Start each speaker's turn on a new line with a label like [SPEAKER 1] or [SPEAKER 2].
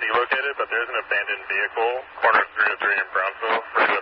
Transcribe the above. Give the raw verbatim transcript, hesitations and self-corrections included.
[SPEAKER 1] C located, but there's an abandoned vehicle, corner three oh three in Brownsville, ready to